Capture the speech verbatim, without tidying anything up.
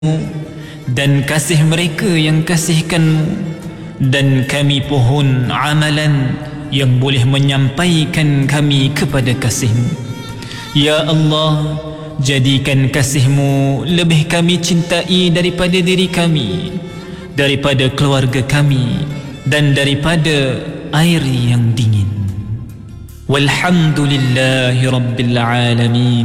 dan kasih mereka yang kasihkan-Mu, dan kami pohon amalan yang boleh menyampaikan kami kepada kasih-Mu. Ya Allah, jadikan kasih-Mu lebih kami cintai daripada diri kami, daripada keluarga kami, dan daripada air yang dingin. Walhamdulillahi Rabbil Alamin.